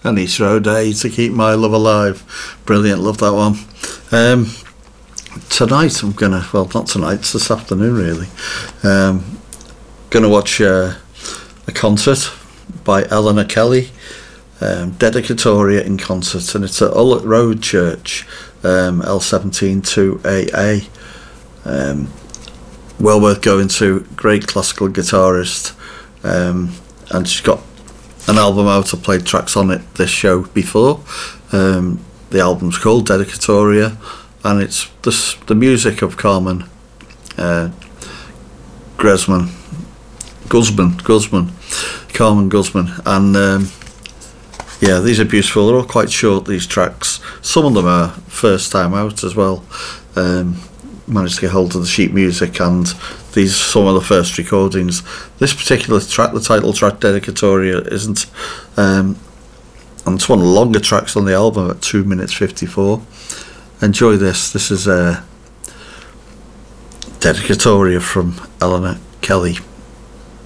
And East Road A to Keep My Love Alive. Brilliant, love that one. Tonight I'm gonna, well, not tonight, it's this afternoon really. Gonna watch a concert by Eleanor Kelly, Dedicatoria in concert, and it's at Ullett Road Church, L17 2AA. Well worth going to. Great classical guitarist, and she's got an album out. I played tracks on it this show before. The album's called Dedicatoria, and it's the music of Carmen Guzman, and yeah, these are beautiful. They're all quite short, these tracks. Some of them are first time out as well. Managed to get hold of the sheet music, and these are some of the first recordings. This particular track, the title track Dedicatoria, isn't, and it's one of the longer tracks on the album at 2 minutes 54. Enjoy this. This is Dedicatoria from Eleanor Kelly.